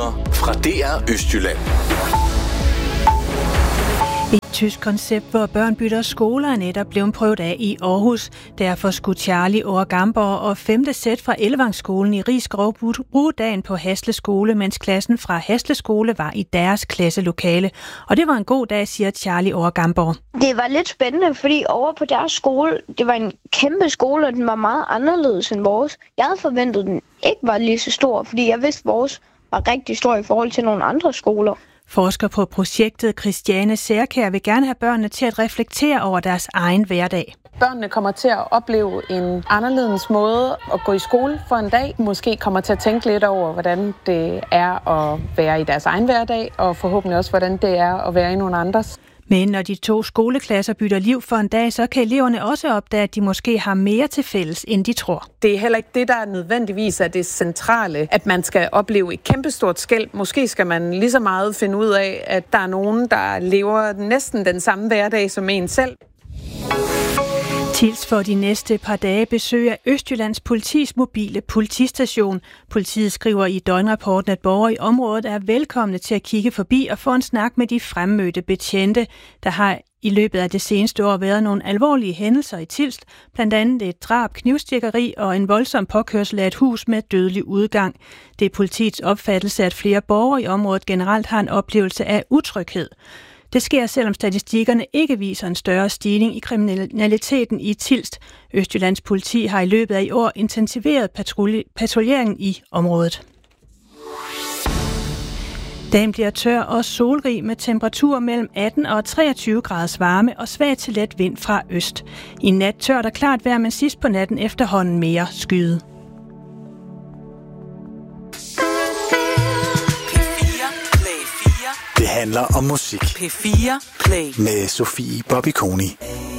nyheder fra DR Østjylland. Et tysk koncept, hvor børn bytter skoler, er netop blevet prøvet af i Aarhus. Derfor skulle Charlie Overgamborg og 5. sæt fra Ellevangsskolen i Risskov bruge dagen på Hasle Skole, mens klassen fra Hasle Skole var i deres klasselokale. Og det var en god dag, siger Charlie Overgamborg. Det var lidt spændende, fordi over på deres skole, det var en kæmpe skole, og den var meget anderledes end vores. Jeg havde forventet, at den ikke var lige så stor, fordi jeg vidste, at vores var rigtig stor i forhold til nogle andre skoler. Forsker på projektet Christiane Særkær vil gerne have børnene til at reflektere over deres egen hverdag. Børnene kommer til at opleve en anderledes måde at gå i skole for en dag. Måske kommer til at tænke lidt over, hvordan det er at være i deres egen hverdag, og forhåbentlig også, hvordan det er at være i nogle andres. Men når de 2 skoleklasser bytter liv for en dag, så kan eleverne også opdage, at de måske har mere til fælles, end de tror. Det er heller ikke det, der nødvendigvis er det centrale, at man skal opleve et kæmpestort skel. Måske skal man lige så meget finde ud af, at der er nogen, der lever næsten den samme hverdag som en selv. Tils for de næste par dage besøger Østjyllands politis mobile politistation. Politiet skriver i døgnrapporten, at borgere i området er velkomne til at kigge forbi og få en snak med de fremmødte betjente. Der har i løbet af det seneste år været nogle alvorlige hændelser i Tilst, blandt andet et drab, knivstikkeri og en voldsom påkørsel af et hus med dødelig udgang. Det er politiets opfattelse, at flere borgere i området generelt har en oplevelse af utryghed. Det sker, selvom statistikkerne ikke viser en større stigning i kriminaliteten i Tilst. Østjyllands politi har i løbet af i år intensiveret patruljeringen i området. Dagen bliver tør og solrig med temperatur mellem 18 og 23 graders varme og svag til let vind fra øst. I nat tørt og klart vejr, men sidst på natten efterhånden mere skyet. Det handler om musik. P4 Play Med Sofie Bobby Koni.